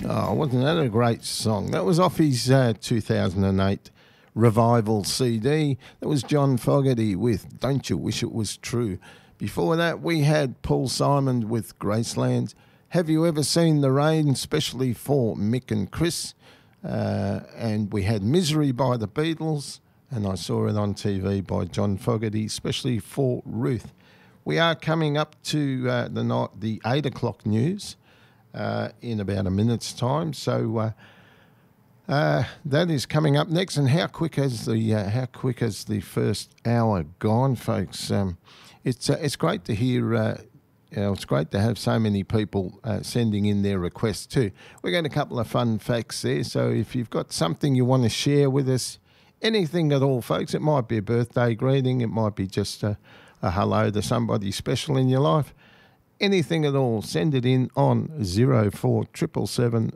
Oh, wasn't that a great song? That was off his 2008 Revival CD. That was John Fogerty with Don't You Wish It Was True. Before that, we had Paul Simon with Graceland. Have You Ever Seen the Rain, especially for Mick and Chris? And we had Misery by the Beatles, and I saw it on TV by John Fogerty, especially for Ruth. We are coming up to the 8 o'clock news in about a minute's time, so that is coming up next. And how quick has the first hour gone, folks? It's great to hear. It's great to have so many people sending in their requests too. We got a couple of fun facts there, so if you've got something you want to share with us, anything at all, folks, it might be a birthday greeting, it might be just a hello to somebody special in your life. Anything at all, send it in on 0477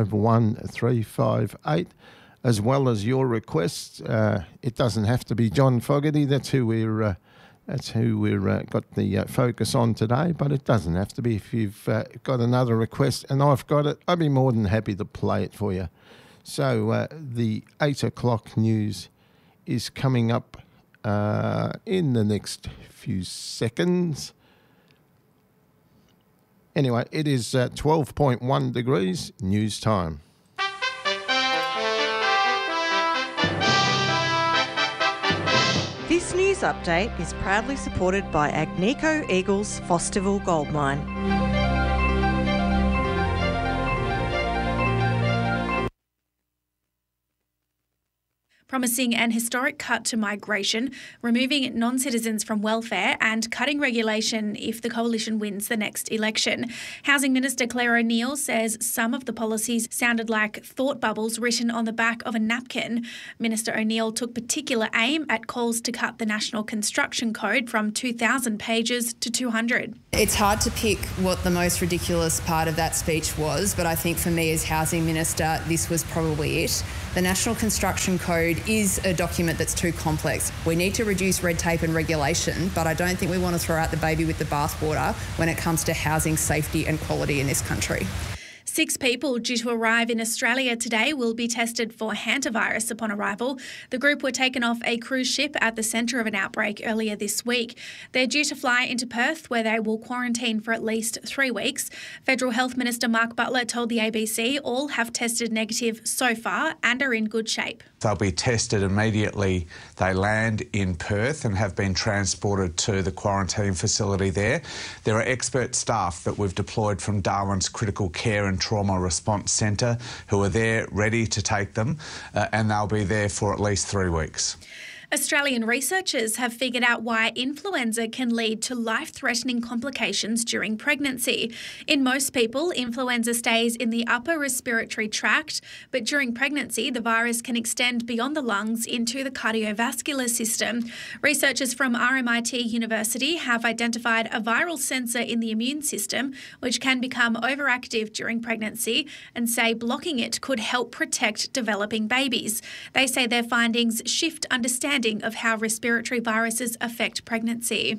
51358, as well as your requests. It doesn't have to be John Fogerty. That's who we're got the focus on today. But it doesn't have to be. If you've got another request and I've got it, I'd be more than happy to play it for you. So the 8 o'clock news is coming up in the next few seconds. Anyway, it is 12.1 degrees, news time. This news update is proudly supported by Agnico Eagle's Fosterville Gold Mine. Promising an historic cut to migration, removing non-citizens from welfare and cutting regulation if the coalition wins the next election. Housing Minister Claire O'Neil says some of the policies sounded like thought bubbles written on the back of a napkin. Minister O'Neil took particular aim at calls to cut the National Construction Code from 2,000 pages to 200. It's hard to pick what the most ridiculous part of that speech was, but I think for me as Housing Minister, this was probably it. The National Construction Code is a document that's too complex. We need to reduce red tape and regulation, but I don't think we want to throw out the baby with the bathwater when it comes to housing safety and quality in this country. 6 people due to arrive in Australia today will be tested for hantavirus upon arrival. The group were taken off a cruise ship at the centre of an outbreak earlier this week. They're due to fly into Perth, where they will quarantine for at least 3 weeks. Federal Health Minister Mark Butler told the ABC all have tested negative so far and are in good shape. They'll be tested immediately they land in Perth and have been transported to the quarantine facility there. There are expert staff that we've deployed from Darwin's Critical Care and Trauma Response Centre who are there ready to take them, and they'll be there for at least 3 weeks. Australian researchers have figured out why influenza can lead to life-threatening complications during pregnancy. In most people, influenza stays in the upper respiratory tract, but during pregnancy, the virus can extend beyond the lungs into the cardiovascular system. Researchers from RMIT University have identified a viral sensor in the immune system, which can become overactive during pregnancy, and say blocking it could help protect developing babies. They say their findings shift understanding of how respiratory viruses affect pregnancy.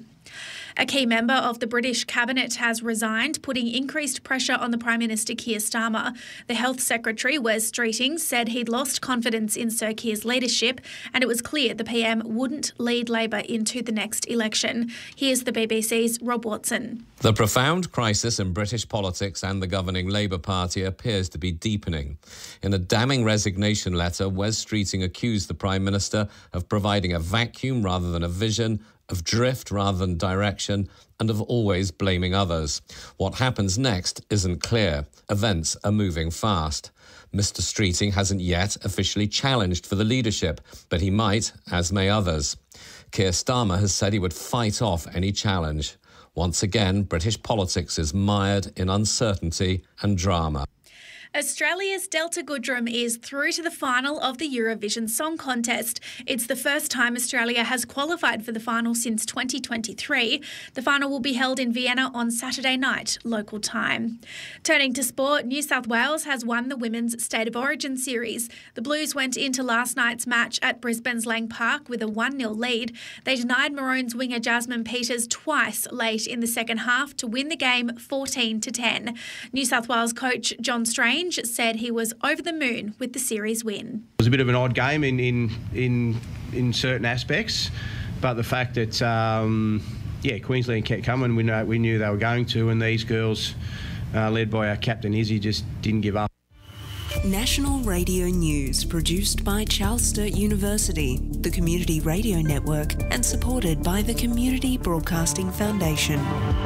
A key member of the British Cabinet has resigned, putting increased pressure on the Prime Minister Keir Starmer. The Health Secretary, Wes Streeting, said he'd lost confidence in Sir Keir's leadership, and it was clear the PM wouldn't lead Labor into the next election. Here's the BBC's Rob Watson. The profound crisis in British politics and the governing Labour Party appears to be deepening. In a damning resignation letter, Wes Streeting accused the Prime Minister of providing a vacuum rather than a vision, of drift rather than direction, and of always blaming others. What happens next isn't clear. Events are moving fast. Mr. Streeting hasn't yet officially challenged for the leadership, but he might, as may others. Keir Starmer has said he would fight off any challenge. Once again, British politics is mired in uncertainty and drama. Australia's Delta Goodrem is through to the final of the Eurovision Song Contest. It's the first time Australia has qualified for the final since 2023. The final will be held in Vienna on Saturday night, local time. Turning to sport, New South Wales has won the Women's State of Origin series. The Blues went into last night's match at Brisbane's Lang Park with a 1-0 lead. They denied Maroons winger Jasmine Peters twice late in the second half to win the game 14-10. New South Wales coach John Strain Grange said he was over the moon with the series win. It was a bit of an odd game in certain aspects, but the fact that Queensland kept coming, we knew they were going to, and these girls, led by our captain Izzy, just didn't give up. National Radio News, produced by Charles Sturt University, the Community Radio Network, and supported by the Community Broadcasting Foundation.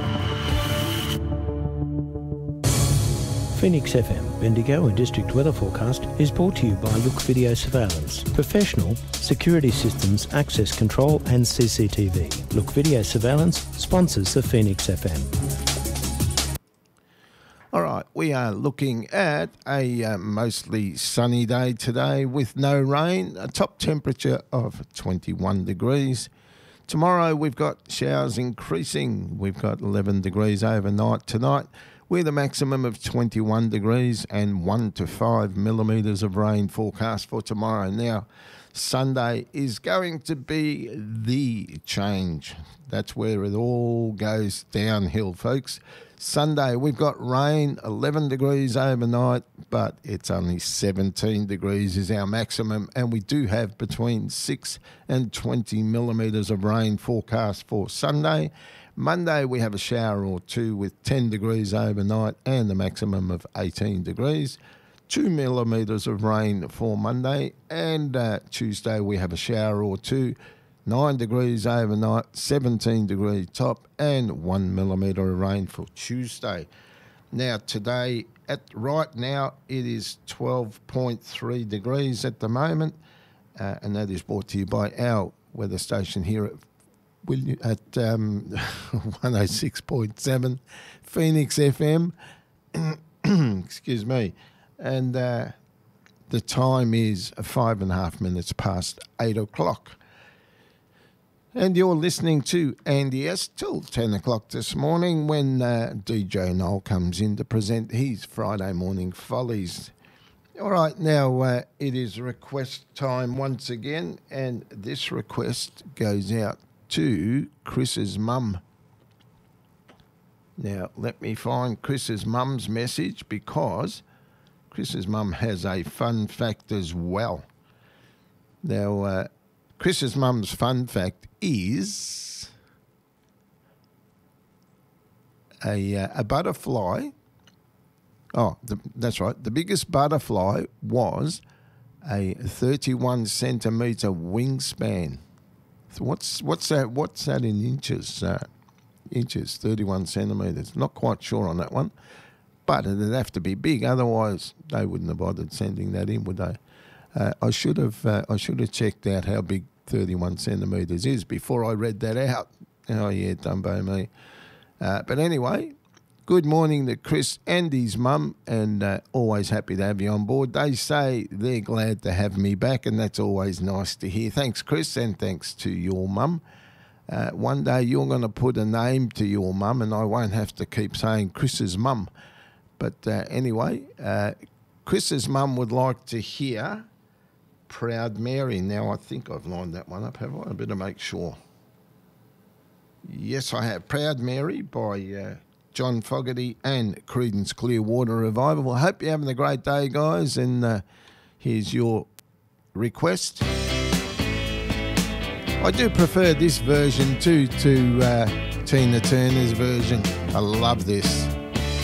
Phoenix FM, Bendigo and District Weather Forecast is brought to you by Look Video Surveillance. Professional security systems, access control and CCTV. Look Video Surveillance sponsors the Phoenix FM. All right, we are looking at a mostly sunny day today with no rain, a top temperature of 21 degrees. Tomorrow we've got showers increasing. We've got 11 degrees overnight tonight with a maximum of 21 degrees and 1 to 5 millimetres of rain forecast for tomorrow. Now, Sunday is going to be the change. That's where it all goes downhill, folks. Sunday, we've got rain, 11 degrees overnight, but it's only 17 degrees is our maximum, and we do have between 6 and 20 millimetres of rain forecast for Sunday. Monday, we have a shower or two with 10 degrees overnight and a maximum of 18 degrees. 2 millimetres of rain for Monday, and Tuesday, we have a shower or two, 9 degrees overnight, 17 degree top, and 1 millimetre of rain for Tuesday. Now, today, right now, it is 12.3 degrees at the moment, and that is brought to you by our weather station here at 106.7 Phoenix FM. Excuse me. And the time is 5.5 minutes past 8 o'clock. And you're listening to Andy S till 10 o'clock this morning when DJ Noel comes in to present his Friday morning follies. All right, now it is request time once again, and this request goes out to Chris's mum. Now, let me find Chris's mum's message, because Chris's mum has a fun fact as well. Now, Chris's mum's fun fact is a butterfly. Oh, that's right. The biggest butterfly was a 31 centimetre wingspan. So what's that? What's that in inches? Inches, 31 centimetres. Not quite sure on that one, but it'd have to be big. Otherwise, they wouldn't have bothered sending that in, would they? I should have checked out how big 31 centimetres is before I read that out. Oh yeah, done by me. But anyway, good morning to Chris and his mum, and always happy to have you on board. They say they're glad to have me back, and that's always nice to hear. Thanks, Chris, and thanks to your mum. One day you're going to put a name to your mum, and I won't have to keep saying Chris's mum. But anyway, Chris's mum would like to hear Proud Mary. Now, I think I've lined that one up, have I? I better make sure. Yes, I have. Proud Mary by John Fogerty and Creedence Clearwater Revival. I hope you're having a great day, guys, and here's your request. I do prefer this version too to Tina Turner's version. I love this.